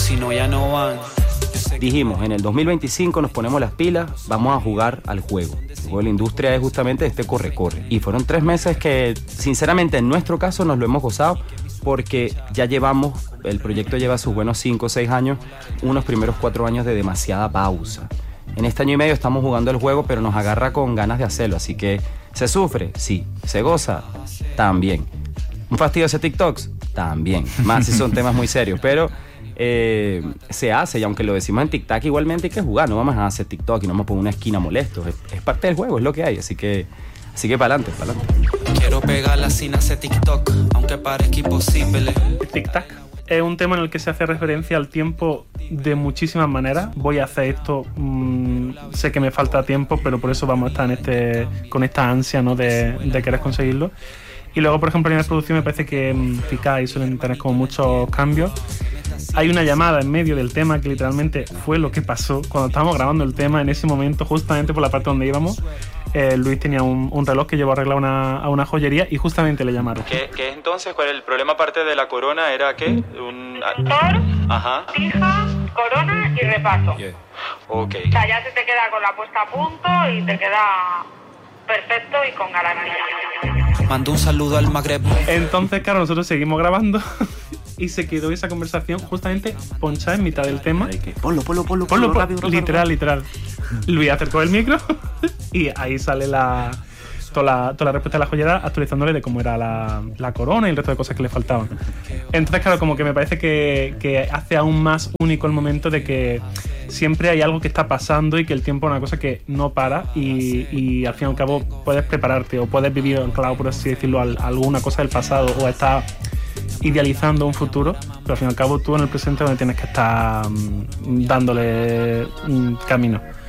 si no ya no van. Dijimos, en el 2025 nos ponemos las pilas, vamos a jugar al juego. El juego de la industria es justamente este corre-corre. Y fueron 3 meses que, sinceramente, en nuestro caso nos lo hemos gozado porque ya llevamos, el proyecto lleva sus buenos 5 o 6 años, unos primeros 4 años de demasiada pausa. En este año y medio estamos jugando el juego, pero nos agarra con ganas de hacerlo. Así que, ¿se sufre? Sí. ¿Se goza? También. ¿Un fastidio hacer TikToks? También. Más si son temas muy serios, pero se hace, y aunque lo decimos en TikTok, igualmente hay que jugar. No vamos a hacer TikTok y no vamos a poner una esquina molestos. Es parte del juego, es lo que hay. Así que para adelante, para adelante. Quiero pegarla sin hacer TikTok, aunque parezca imposible. TikTok es un tema en el que se hace referencia al tiempo de muchísimas maneras. Voy a hacer esto, sé que me falta tiempo, pero por eso vamos a estar con esta ansia, ¿no? de querer conseguirlo. Y luego, por ejemplo, en la producción me parece que Picai suelen tener como muchos cambios. Hay una llamada en medio del tema que literalmente fue lo que pasó cuando estábamos grabando el tema. En ese momento, justamente por la parte donde íbamos, Luis tenía un reloj que llevó a arreglar a una joyería y justamente le llamaron. ¿Qué entonces? ¿Cuál es el problema aparte de la corona? ¿Era qué? Ajá. Fija, corona y repaso. Yeah. Ok. O sea, ya se te queda con la puesta a punto y te queda perfecto y con garantía. Mando un saludo al Magreb. Entonces, claro, nosotros seguimos grabando y se quedó esa conversación justamente ponchada en mitad del tema. Ponlo rápido. Literal. Luis acercó el micro y ahí sale toda la respuesta de la joyera actualizándole de cómo era la corona y el resto de cosas que le faltaban. Entonces, claro, como que me parece que hace aún más único el momento de que siempre hay algo que está pasando y que el tiempo es una cosa que no para y al fin y al cabo puedes prepararte o puedes vivir anclado, por así decirlo, alguna cosa del pasado o estar idealizando un futuro, pero al fin y al cabo tú en el presente donde tienes que estar dándole un camino.